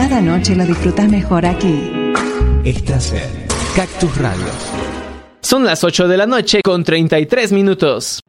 Cada noche lo disfrutas mejor aquí. Estás en Cactus Radio. Son las 8 de la noche con 33 minutos.